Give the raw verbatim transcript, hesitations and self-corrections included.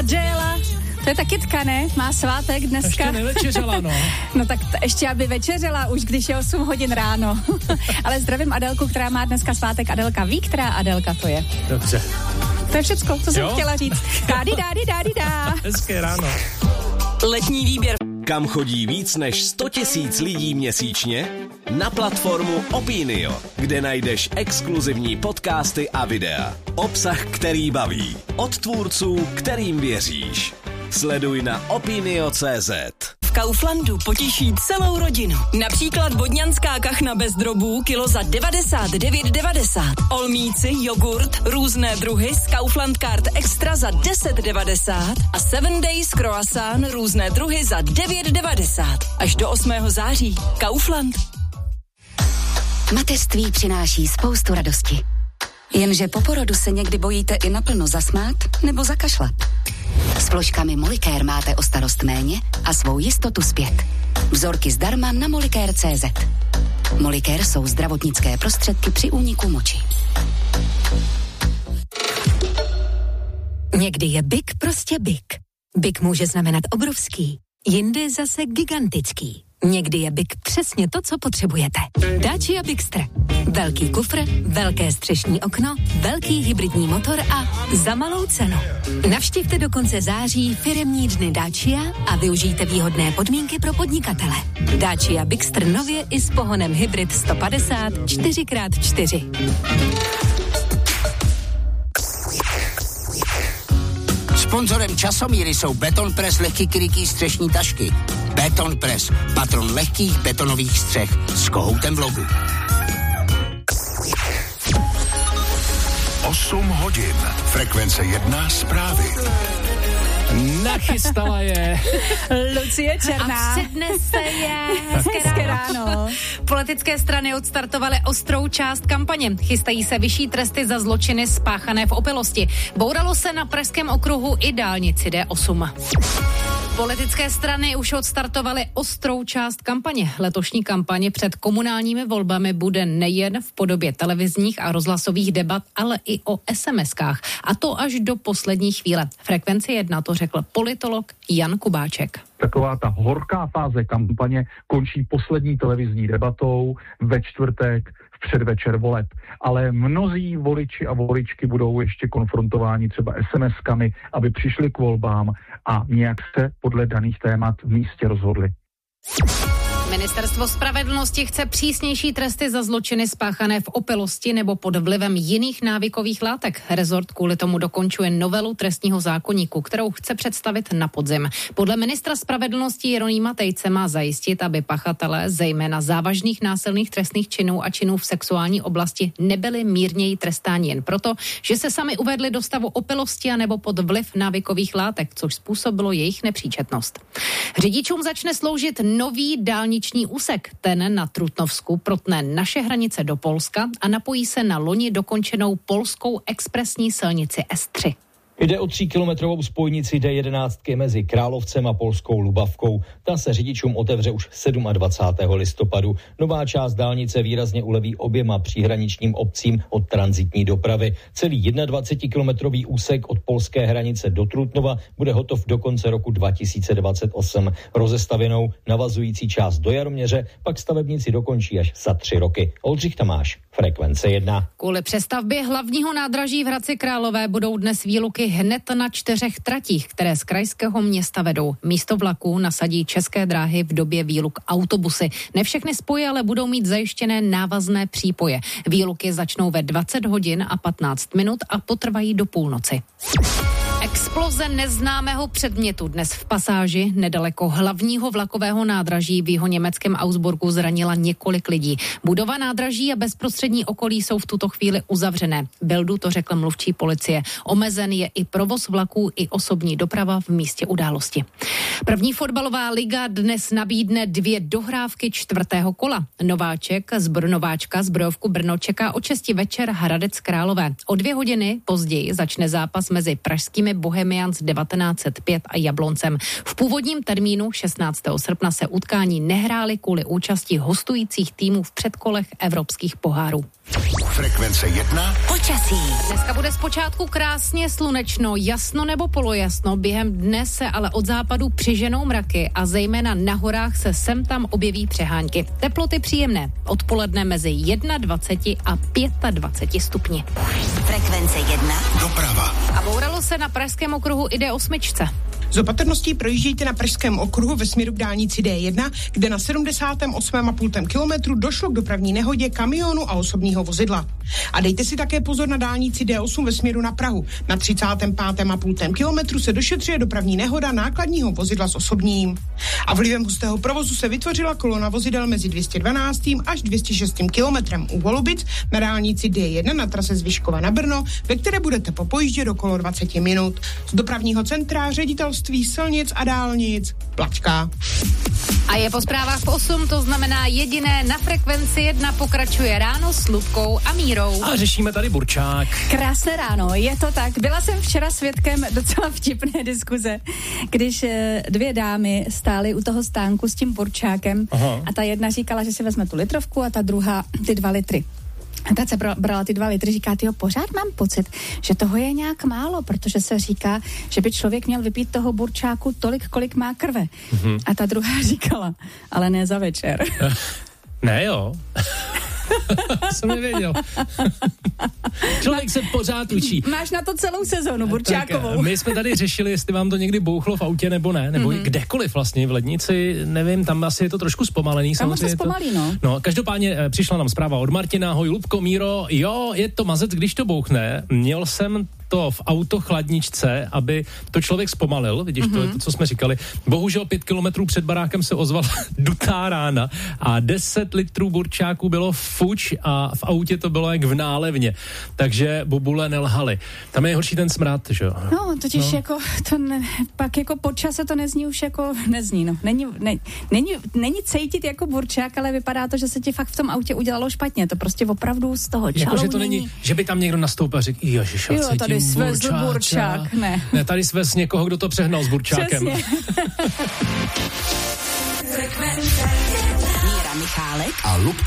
Adéla. To je ta kytka, ne? Má svátek dneska. Ještě nevečeřela, no. No tak t- ještě aby večeřela, už když je osm hodin ráno. Ale zdravím Adélku, která má dneska svátek. Adélka ví, která Adélka to je. Dobře. To je všecko, co jsem jo? chtěla říct. Dády, dády, dády, dá. Hezké ráno. Letní výběr. Kam chodí víc než sto tisíc lidí měsíčně? Na platformu Opinio, kde najdeš exkluzivní podcasty a videa. Obsah, který baví. Od tvůrců, kterým věříš. Sleduj na opinio tečka cé zet. V Kauflandu potěší celou rodinu. Například vodňanská kachna bez drobů kilo za devadesát devět devadesát. Olmíci, jogurt, různé druhy z Kaufland Card Extra za deset devadesát a seven days croissant různé druhy za devět devadesát. Až do osmého září. Kaufland. Mateřství přináší spoustu radosti. Jenže po porodu se někdy bojíte i naplno zasmát nebo zakašlat. S vložkami Molicare máte o starost méně a svou jistotu zpět. Vzorky zdarma na molicare tečka cé zet. Molicare jsou zdravotnické prostředky při úniku moči. Někdy je big prostě big. Big může znamenat obrovský, jindy zase gigantický. Někdy je big přesně to, co potřebujete. Dacia Bigster. Velký kufr, velké střešní okno, velký hybridní motor a za malou cenu. Navštivte do konce září firemní dny Dacia a využijte výhodné podmínky pro podnikatele. Dacia Bigster nově i s pohonem hybrid sto padesát čtyři krát čtyři. Sponzorem Časomíry jsou Beton Press lehký krytý střešní tašky. Beton Press, patron lehkých betonových střech s kohoutem v logu. osm hodin. Frekvence jedna zprávy. Nachystala je Lucie Černá. A přednese je. Hezké ráno. Politické strany odstartovaly ostrou část kampaně. Chystají se vyšší tresty za zločiny spáchané v opilosti. Bouralo se na pražském okruhu i dálnici D osm. Politické strany už odstartovaly ostrou část kampaně. Letošní kampaně před komunálními volbami bude nejen v podobě televizních a rozhlasových debat, ale i o es em eskách. A to až do poslední chvíle. Frekvenci jedna to řekl politolog Jan Kubáček. Taková ta horká fáze kampaně končí poslední televizní debatou ve čtvrtek v předvečer voleb. Ale mnozí voliči a voličky budou ještě konfrontováni třeba es em eskami, aby přišli k volbám a nějak se podle daných témat v místě rozhodli. Ministerstvo spravedlnosti chce přísnější tresty za zločiny spáchané v opilosti nebo pod vlivem jiných návykových látek. Rezort kvůli tomu dokončuje novelu trestního zákoníku, kterou chce představit na podzim. Podle ministra spravedlnosti Jeronýma Tejce má zajistit, aby pachatelé zejména závažných násilných trestných činů a činů v sexuální oblasti nebyli mírněji trestáni jen proto, že se sami uvedli do stavu opilosti a nebo pod vliv návykových látek, což způsobilo jejich nepříčetnost. Řidičům začne sloužit nový dálniční úsek. Ten na Trutnovsku protne naše hranice do Polska a napojí se na loni dokončenou polskou expresní silnici es tři. Jde o tříkilometrovou spojnici D jedenáct mezi Královcem a polskou Lubavkou. Ta se řidičům otevře už dvacátého sedmého listopadu. Nová část dálnice výrazně uleví oběma příhraničním obcím od tranzitní dopravy. Celý dvacetijednokilometrový úsek od polské hranice do Trutnova bude hotov do konce roku dva tisíce dvacet osm. Rozestavěnou navazující část do Jaroměře pak stavebníci dokončí až za tři roky. Oldřich Tamáš, Frekvence jedna. Kvůli přestavbě hlavního nádraží v Hradci Králové budou dnes výluky hned na čtyřech tratích, které z krajského města vedou. Místo vlaků nasadí České dráhy v době výluk autobusy. Ne všechny spoje ale budou mít zajištěné návazné přípoje. Výluky začnou ve dvacet hodin a patnáct minut a potrvají do půlnoci. Exploze neznámého předmětu dnes v pasáži nedaleko hlavního vlakového nádraží v jihoněmeckém Augsburgu zranila několik lidí. Budova nádraží a bezprostřední okolí jsou v tuto chvíli uzavřené. Bildu to řekl mluvčí policie. Omezen je i provoz vlaků, i osobní doprava v místě události. První fotbalová liga dnes nabídne dvě dohrávky čtvrtého kola. Nováček z Brnováčka zbrojovku Brno čeká o česti večer Hradec Králové. O dvě hodiny později začne zápas mezi pražskými Bohemiány Bohemians devatenáct set pět a Jabloncem. V původním termínu šestnáctého srpna se utkání nehrály kvůli účasti hostujících týmů v předkolech evropských pohárů. Frekvence jedna. Počasí. Dneska bude zpočátku krásně slunečno, jasno nebo polojasno. Během dne se ale od západu přiženou mraky a zejména na horách se sem tam objeví přehánky. Teploty příjemné. Odpoledne mezi dvacet jedna a dvacet pět stupni. Frekvence jedna. Doprava. A bouralo se na pražském okruhu i D osm. Z opatrností projíždějte na pražském okruhu ve směru k dálnici D jedna, kde na sedmdesátém osmém a půl kilometru došlo k dopravní nehodě kamionu a osobního vozidla. A dejte si také pozor na dálnici D osm ve směru na Prahu. Na třicátém pátém a půl kilometru se došetřuje dopravní nehoda nákladního vozidla s osobním. A vlivem hustého provozu se vytvořila kolona vozidel mezi dvě stě dvanáct až dvě stě šest kilometrem u Holubic na dálnici D jedna na trase z Vyškova na Brno, ve které budete po pojíždě okolo dvacet minut. Z dopravního centra ředitelství silnic a dálnic Plačka. A je po zprávách v osm, to znamená jediné na Frekvenci jedna pokračuje ráno s Lubkou a Mírou. A řešíme tady burčák. Krásné ráno, je to tak. Byla jsem včera svědkem docela vtipné diskuze, když dvě dámy stály u toho stánku s tím burčákem. Aha. A ta jedna říkala, že si vezme tu litrovku a ta druhá ty dva litry. A ta se brala ty dva litry, říká, tyjo, pořád mám pocit, že toho je nějak málo, protože se říká, že by člověk měl vypít toho burčáku tolik, kolik má krve. Mm-hmm. A ta druhá říkala, ale ne za večer. Ne jo. Jsem nevěděl. Člověk se pořád učí. Máš na to celou sezonu burčákovou. Tak, my jsme tady řešili, jestli vám to někdy bouchlo v autě nebo ne, nebo mm-hmm. kdekoliv vlastně v lednici, nevím, tam asi je to trošku zpomalený. Tam se zpomalí, to, no. No, každopádně přišla nám zpráva od Martina, ahoj Lubko, Míro, jo, je to mazec, když to bouchne, měl jsem to v autochladničce, aby to člověk zpomalil, vidíš, mm-hmm. to je to, co jsme říkali. Bohužel pět kilometrů před barákem se ozvala dutá rána a deset litrů burčáků bylo fuč a v autě to bylo jak v nálevně. Takže bobule nelhaly. Tam je horší ten smrad, že jo? No, totiž no. jako to ne, pak jako po čase to nezní už jako nezní, no. Není, ne, není, není cítit jako burčák, ale vypadá to, že se ti fakt v tom autě udělalo špatně. To prostě opravdu z toho čalu jako, že to není, že by tam někdo nastoupil a řekl, ježiš, jo, tady svezl burčák, ne. Ne, tady svez někoho, kdo to přehnal s burčákem. Míra Michálek a Lubka